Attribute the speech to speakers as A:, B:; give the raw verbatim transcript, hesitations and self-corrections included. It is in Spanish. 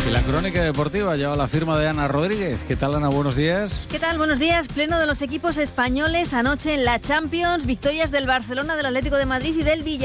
A: Y la crónica deportiva lleva la firma de Ana Rodríguez. ¿Qué tal, Ana? Buenos días.
B: ¿Qué tal? Buenos días. Pleno de los equipos españoles anoche en la Champions. Victorias del Barcelona, del Atlético de Madrid y del Villarreal.